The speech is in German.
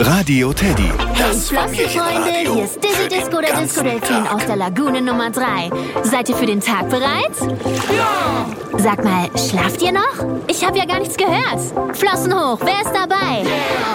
Radio Teddy. Hey Flossi-Freunde, hier ist Dizzy Disco, der Disco-Delfin aus der Lagune Nummer 3. Seid ihr für den Tag bereit? Ja! Sag mal, schlaft ihr noch? Ich habe ja gar nichts gehört. Flossen hoch, wer ist dabei? Yeah.